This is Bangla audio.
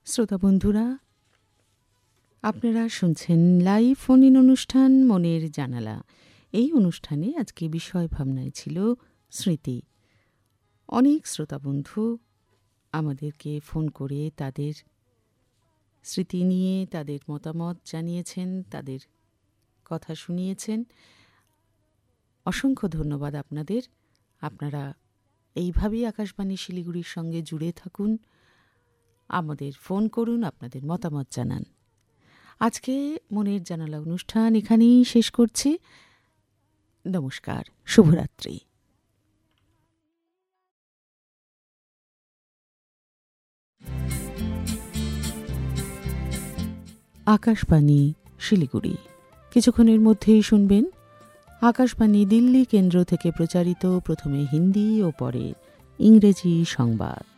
শ্রোতা বন্ধুরা, আপনারা শুনছেন লাইভ ফোন ইন অনুষ্ঠান মনের জানালা। এই অনুষ্ঠানে আজকে বিষয় ভাবনায় ছিল স্মৃতি। অনেক শ্রোতা বন্ধু আমাদেরকে ফোন করে তাদের স্মৃতি নিয়ে তাদের মতামত জানিয়েছেন, তাদের কথা শুনিয়েছেন। অসংখ্য ধন্যবাদ আপনাদের। আপনারা এইভাবেই আকাশবাণী শিলিগুড়ির সঙ্গে জুড়ে থাকুন, আমাদের ফোন করুন, আপনাদের মতামত জানান। আজকে মনের জানালা অনুষ্ঠান এখানেই শেষ করছি। নমস্কার, শুভরাত্রি। আকাশবাণী শিলিগুড়ি। কিছুক্ষণের মধ্যেই শুনবেন আকাশবাণী দিল্লি কেন্দ্র থেকে প্রচারিত প্রথমে হিন্দি ও পরে ইংরেজি সংবাদ।